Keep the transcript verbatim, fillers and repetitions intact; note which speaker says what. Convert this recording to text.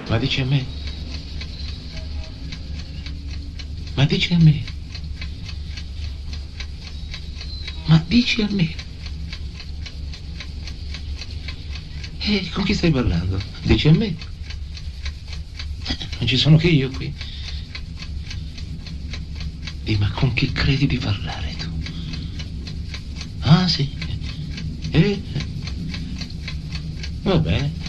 Speaker 1: Ma dici a me? Ma dici a me? Ma dici a me? E con chi stai parlando? Dici a me? Non ci sono che io qui. Dì, ma con chi credi di parlare tu? Ah, sì? Eh? Va bene.